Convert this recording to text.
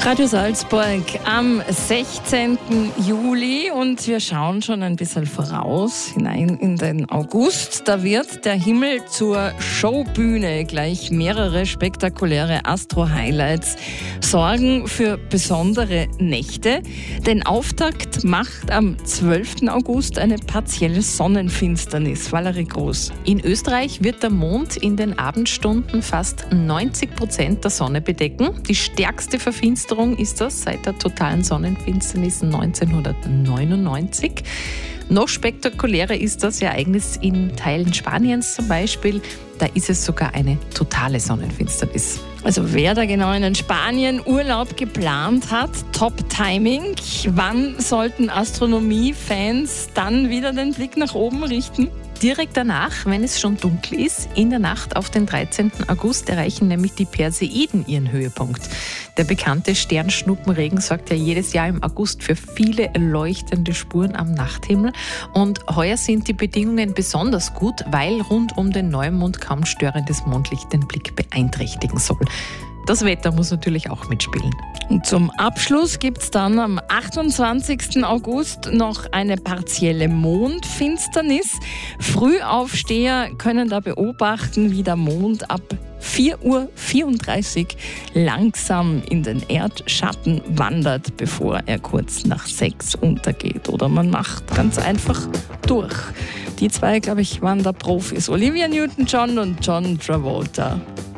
Radio Salzburg am 16. Juli und wir schauen schon ein bisschen voraus hinein in den August. Da wird der Himmel zur Showbühne. Gleich mehrere spektakuläre Astro-Highlights sorgen für besondere Nächte. Den Auftakt macht am 12. August eine partielle Sonnenfinsternis. Valerie Groß. In Österreich wird der Mond in den Abendstunden fast 90% der Sonne bedecken. Die stärkste Verfinsterung ist das seit der totalen Sonnenfinsternis 1999. Noch spektakulärer ist das Ereignis in Teilen Spaniens zum Beispiel. Da ist es sogar eine totale Sonnenfinsternis. Also wer da genau in Spanien Urlaub geplant hat, Top-Timing. Wann sollten Astronomie-Fans dann wieder den Blick nach oben richten? Direkt danach, wenn es schon dunkel ist, in der Nacht auf den 13. August erreichen nämlich die Perseiden ihren Höhepunkt. Der bekannte Sternschnuppenregen sorgt ja jedes Jahr im August für viele leuchtende Spuren am Nachthimmel. Und heuer sind die Bedingungen besonders gut, weil rund um den Neumond kaum störendes Mondlicht den Blick beeinträchtigen soll. Das Wetter muss natürlich auch mitspielen. Und zum Abschluss gibt es dann am 28. August noch eine partielle Mondfinsternis. Frühaufsteher können da beobachten, wie der Mond ab 4:34 Uhr langsam in den Erdschatten wandert, bevor er kurz nach 6 untergeht. Oder man macht ganz einfach durch. Die zwei, glaube ich, waren da Profis. Olivia Newton-John und John Travolta.